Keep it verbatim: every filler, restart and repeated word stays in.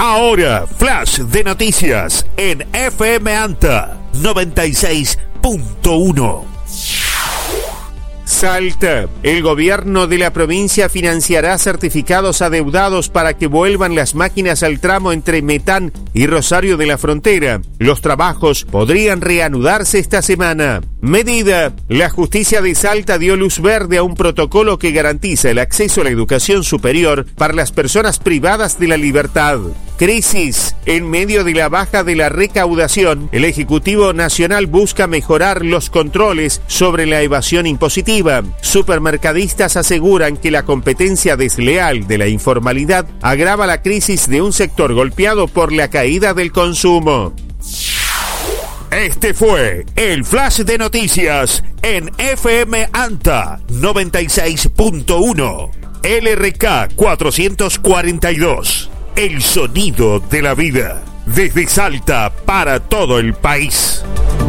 Ahora, flash de noticias en F M Anta noventa y seis punto uno. Salta. El gobierno de la provincia financiará certificados adeudados para que vuelvan las máquinas al tramo entre Metán y Rosario de la Frontera. Los trabajos podrían reanudarse esta semana. Medida. La justicia de Salta dio luz verde a un protocolo que garantiza el acceso a la educación superior para las personas privadas de la libertad. Crisis. En medio de la baja de la recaudación, el Ejecutivo Nacional busca mejorar los controles sobre la evasión impositiva. Supermercadistas aseguran que la competencia desleal de la informalidad agrava la crisis de un sector golpeado por la caída del consumo. Este fue el Flash de Noticias en F M Anta noventa y seis punto uno. L R K cuatrocientos cuarenta y dos. El sonido de la vida. Desde Salta para todo el país.